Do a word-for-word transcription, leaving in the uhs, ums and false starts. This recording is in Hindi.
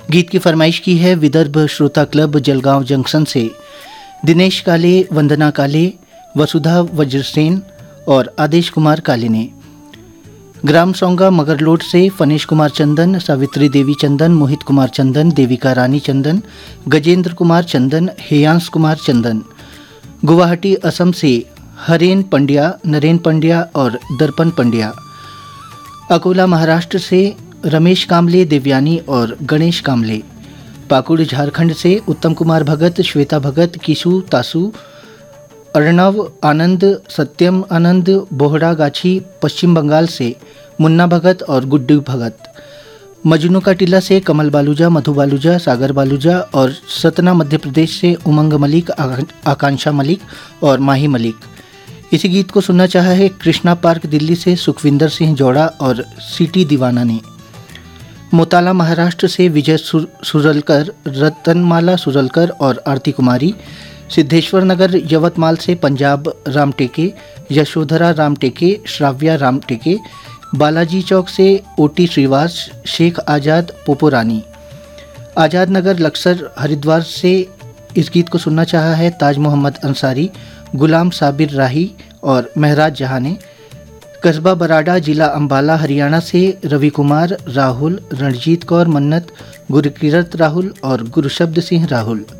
गीत की फरमाइश की है विदर्भ श्रोता क्लब जलगांव जंक्शन से दिनेश काले, वंदना काले, वसुधा वज्रसेन और आदेश कुमार काले ने। ग्राम सौंगा मगरलोड से फनेश कुमार चंदन, सावित्री देवी चंदन, मोहित कुमार चंदन, देविका रानी चंदन, गजेंद्र कुमार चंदन, हेयांश कुमार चंदन। गुवाहाटी असम से हरेन पंड्या, नरेन पंड्या और दर्पण पंड्या। अकोला महाराष्ट्र से रमेश कामले, देवयानी और गणेश कामले। पाकुड़ झारखंड से उत्तम कुमार भगत, श्वेता भगत, किशु तासु, अर्णव आनंद, सत्यम आनंद। बोहड़ा गाछी पश्चिम बंगाल से मुन्ना भगत और गुड्डू भगत। मजनू का टीला से कमल बालूजा, मधु बालूजा, सागर बालूजा और सतना मध्य प्रदेश से उमंग मलिक, आकांक्षा मलिक और माही मलिक। इसी गीत को सुनना चाहा है कृष्णा पार्क दिल्ली से सुखविंदर सिंह जौड़ा और सिटी दीवाना ने। मोताला महाराष्ट्र से विजय सुरलकर, रतनमाला सुरलकर और आरती कुमारी। सिद्धेश्वर नगर यवतमाल से पंजाब राम टेके, यशोधरा राम टेके, श्राव्या राम टेके। बालाजी चौक से ओटी श्रीवास, शेख आज़ाद पोपोरानी। आज़ाद नगर लक्सर हरिद्वार से इस गीत को सुनना चाहा है ताज मोहम्मद अंसारी, गुलाम साबिर राही और महराज जहाँ ने। कस्बा बराडा जिला अंबाला हरियाणा से रवि कुमार, राहुल, रणजीत कौर मन्नत, गुरकीरत राहुल और गुरशब्द सिंह राहुल।